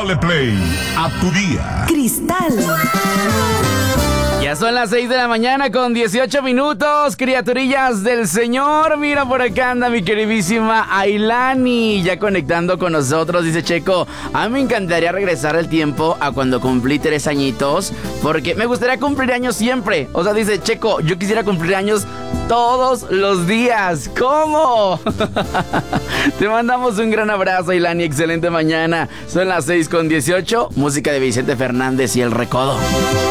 Dale play a tu día. Cristal. Ya son las 6 de la mañana con 18 minutos, criaturillas del Señor. Mira, por acá anda mi queridísima Ailani, ya conectando con nosotros. Dice Checo, a mí me encantaría regresar el tiempo a cuando cumplí 3 añitos, porque me gustaría cumplir años siempre. O sea, dice Checo, yo quisiera cumplir años todos los días. ¿Cómo? Te mandamos un gran abrazo, Ailani. Excelente mañana. Son las 6 con 18. Música de Vicente Fernández y El Recodo.